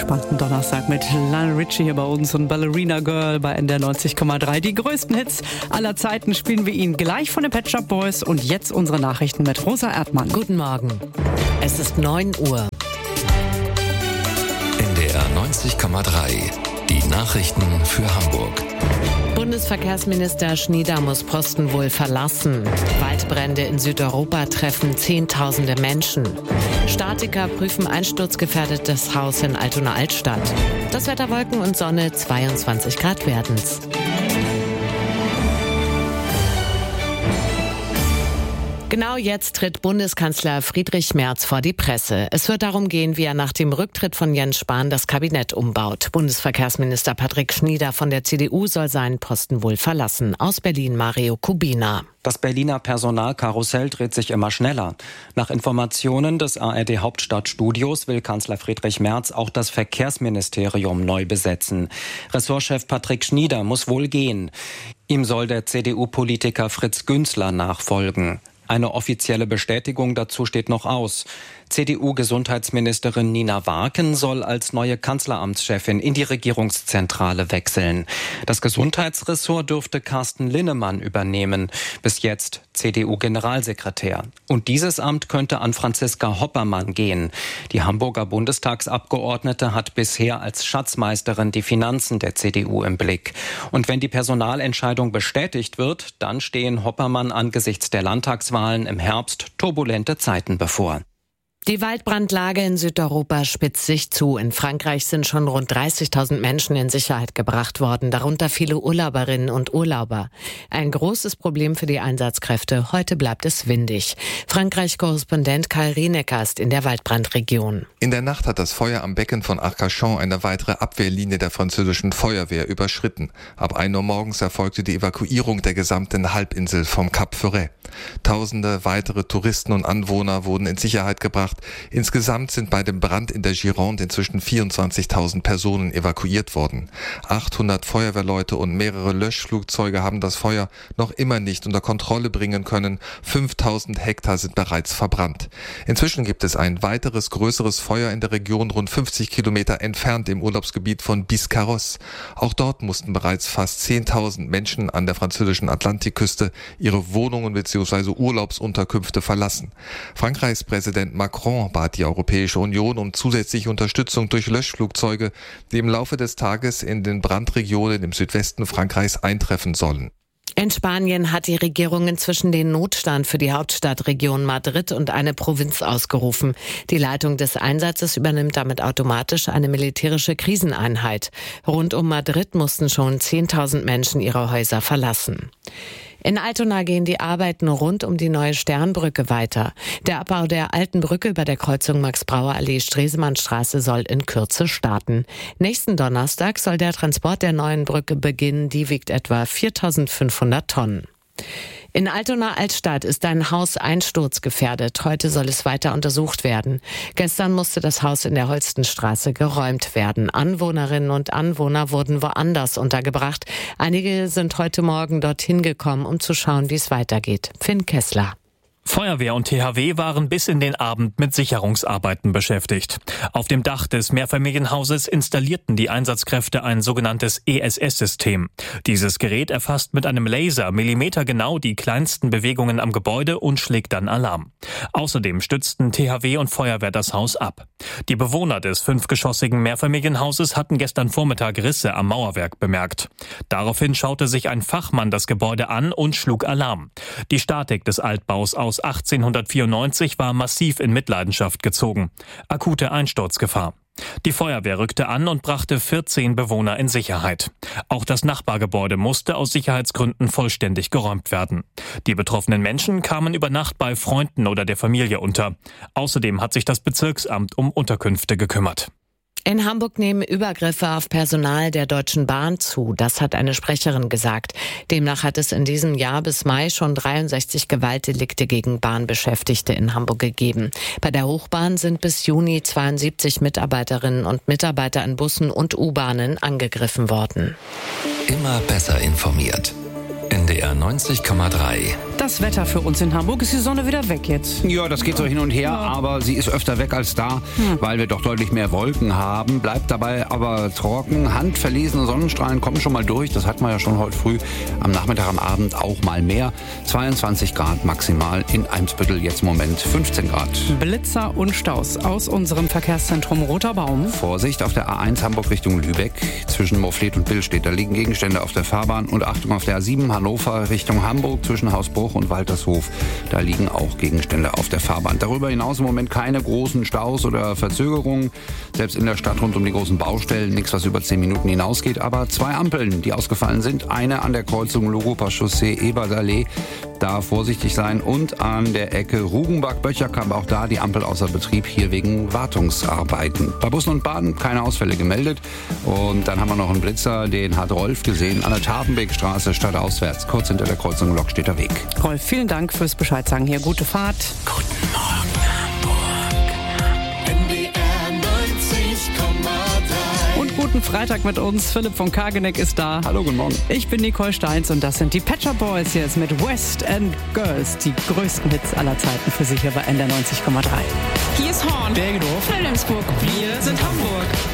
entspannten Donnerstag mit Lionel Richie hier bei uns und Ballerina Girl bei NDR 90,3. Die größten Hits aller Zeiten spielen wir Ihnen gleich von den Pet Shop Boys. Und jetzt unsere Nachrichten mit Rosa Erdmann. Guten Morgen. Es ist 9 Uhr. NDR 90,3. Die Nachrichten für Hamburg. Bundesverkehrsminister Schnieder muss Posten wohl verlassen. Waldbrände in Südeuropa treffen Zehntausende Menschen. Statiker prüfen einsturzgefährdetes Haus in Altona Altstadt. Das Wetter: Wolken und Sonne, 22 Grad werden's. Genau jetzt tritt Bundeskanzler Friedrich Merz vor die Presse. Es wird darum gehen, wie er nach dem Rücktritt von Jens Spahn das Kabinett umbaut. Bundesverkehrsminister Patrick Schnieder von der CDU soll seinen Posten wohl verlassen. Aus Berlin Mario Kubina. Das Berliner Personalkarussell dreht sich immer schneller. Nach Informationen des ARD Hauptstadtstudios will Kanzler Friedrich Merz auch das Verkehrsministerium neu besetzen. Ressortchef Patrick Schnieder muss wohl gehen. Ihm soll der CDU-Politiker Fritz Günzler nachfolgen. Eine offizielle Bestätigung dazu steht noch aus. CDU-Gesundheitsministerin Nina Warken soll als neue Kanzleramtschefin in die Regierungszentrale wechseln. Das Gesundheitsressort dürfte Carsten Linnemann übernehmen, bis jetzt CDU-Generalsekretär. Und dieses Amt könnte an Franziska Hoppermann gehen. Die Hamburger Bundestagsabgeordnete hat bisher als Schatzmeisterin die Finanzen der CDU im Blick. Und wenn die Personalentscheidung bestätigt wird, dann stehen Hoppermann angesichts der Landtagswahlen im Herbst turbulente Zeiten bevor. Die Waldbrandlage in Südeuropa spitzt sich zu. In Frankreich sind schon rund 30.000 Menschen in Sicherheit gebracht worden, darunter viele Urlauberinnen und Urlauber. Ein großes Problem für die Einsatzkräfte. Heute bleibt es windig. Frankreich-Korrespondent Karl Rienecker ist in der Waldbrandregion. In der Nacht hat das Feuer am Becken von Arcachon eine weitere Abwehrlinie der französischen Feuerwehr überschritten. Ab 1 Uhr morgens erfolgte die Evakuierung der gesamten Halbinsel vom Cap Ferret. Tausende weitere Touristen und Anwohner wurden in Sicherheit gebracht. Insgesamt sind bei dem Brand in der Gironde inzwischen 24.000 Personen evakuiert worden. 800 Feuerwehrleute und mehrere Löschflugzeuge haben das Feuer noch immer nicht unter Kontrolle bringen können. 5.000 Hektar sind bereits verbrannt. Inzwischen gibt es ein weiteres größeres Feuer in der Region rund 50 Kilometer entfernt im Urlaubsgebiet von Biscarrosse. Auch dort mussten bereits fast 10.000 Menschen an der französischen Atlantikküste ihre Wohnungen bzw. Urlaubsunterkünfte verlassen. Frankreichs Präsident Macron bat die Europäische Union um zusätzliche Unterstützung durch Löschflugzeuge, die im Laufe des Tages in den Brandregionen im Südwesten Frankreichs eintreffen sollen. In Spanien hat die Regierung inzwischen den Notstand für die Hauptstadtregion Madrid und eine Provinz ausgerufen. Die Leitung des Einsatzes übernimmt damit automatisch eine militärische Kriseneinheit. Rund um Madrid mussten schon 10.000 Menschen ihre Häuser verlassen. In Altona gehen die Arbeiten rund um die neue Sternbrücke weiter. Der Abbau der alten Brücke über der Kreuzung Max-Brauer-Allee-Stresemannstraße soll in Kürze starten. Nächsten Donnerstag soll der Transport der neuen Brücke beginnen. Die wiegt etwa 4.500 Tonnen. In Altona Altstadt ist ein Haus einsturzgefährdet. Heute soll es weiter untersucht werden. Gestern musste das Haus in der Holstenstraße geräumt werden. Anwohnerinnen und Anwohner wurden woanders untergebracht. Einige sind heute Morgen dorthin gekommen, um zu schauen, wie es weitergeht. Finn Kessler. Feuerwehr und THW waren bis in den Abend mit Sicherungsarbeiten beschäftigt. Auf dem Dach des Mehrfamilienhauses installierten die Einsatzkräfte ein sogenanntes ESS-System. Dieses Gerät erfasst mit einem Laser millimetergenau die kleinsten Bewegungen am Gebäude und schlägt dann Alarm. Außerdem stützten THW und Feuerwehr das Haus ab. Die Bewohner des 5-geschossigen Mehrfamilienhauses hatten gestern Vormittag Risse am Mauerwerk bemerkt. Daraufhin schaute sich ein Fachmann das Gebäude an und schlug Alarm. Die Statik des Altbaus aus 1894 war massiv in Mitleidenschaft gezogen. Akute Einsturzgefahr. Die Feuerwehr rückte an und brachte 14 Bewohner in Sicherheit. Auch das Nachbargebäude musste aus Sicherheitsgründen vollständig geräumt werden. Die betroffenen Menschen kamen über Nacht bei Freunden oder der Familie unter. Außerdem hat sich das Bezirksamt um Unterkünfte gekümmert. In Hamburg nehmen Übergriffe auf Personal der Deutschen Bahn zu. Das hat eine Sprecherin gesagt. Demnach hat es in diesem Jahr bis Mai schon 63 Gewaltdelikte gegen Bahnbeschäftigte in Hamburg gegeben. Bei der Hochbahn sind bis Juni 72 Mitarbeiterinnen und Mitarbeiter in Bussen und U-Bahnen angegriffen worden. Immer besser informiert. NDR 90,3. Das Wetter für uns in Hamburg, ist die Sonne wieder weg jetzt? Ja, das geht so hin und her, aber sie ist öfter weg als da, weil wir doch deutlich mehr Wolken haben. Bleibt dabei aber trocken. Handverlesene Sonnenstrahlen kommen schon mal durch. Das hatten wir ja schon heute früh. Am Nachmittag, am Abend auch mal mehr. 22 Grad maximal in Eimsbüttel, jetzt im Moment 15 Grad. Blitzer und Staus aus unserem Verkehrszentrum Roter Baum. Vorsicht auf der A1 Hamburg Richtung Lübeck. Zwischen Moorfleet und Billstedt. Da liegen Gegenstände auf der Fahrbahn. Und Achtung auf der A7 Hannover Richtung Hamburg zwischen Hausbruch und Waltershof. Da liegen auch Gegenstände auf der Fahrbahn. Darüber hinaus im Moment keine großen Staus oder Verzögerungen. Selbst in der Stadt rund um die großen Baustellen. Nichts, was über 10 Minuten hinausgeht. Aber 2 Ampeln, die ausgefallen sind. Eine an der Kreuzung Lugoper Chaussee Ebersallee. Da vorsichtig sein. Und an der Ecke Rugenbach-Böcherkamp. Auch da die Ampel außer Betrieb. Hier wegen Wartungsarbeiten. Bei Bussen und Bahnen keine Ausfälle gemeldet. Und dann haben wir noch einen Blitzer, den hat Rolf gesehen, an der Tapenbeekstraße stadtauswärts, kurz hinter der Kreuzung Lokstedter Weg. Rolf, vielen Dank fürs Bescheid sagen. Hier, gute Fahrt. Guten Morgen, Hamburg. NDR 90,3. Und guten Freitag mit uns. Philipp von Kageneck ist da. Hallo, guten Morgen. Ich bin Nicole Steins und das sind die Pet Shop Boys jetzt mit West End Girls. Die größten Hits aller Zeiten für Sie hier bei NDR 90,3. Hier ist Horn, Bergedorf, Wilhelmsburg. wir sind Hamburg.